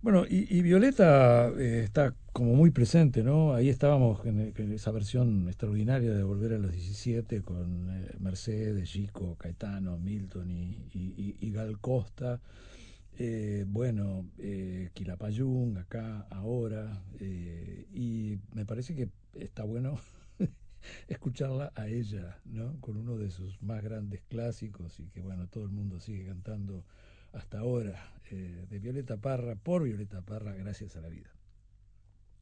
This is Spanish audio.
Bueno, y Violeta está como muy presente, ¿no? Ahí estábamos en esa versión extraordinaria de Volver a los 17 con Mercedes, Chico, Caetano, Milton y Gal Costa. Bueno, Quilapayún acá, ahora. Y me parece que está bueno escucharla a ella, ¿no? Con uno de sus más grandes clásicos y que, bueno, todo el mundo sigue cantando hasta ahora, de Violeta Parra, por Violeta Parra, gracias a la vida.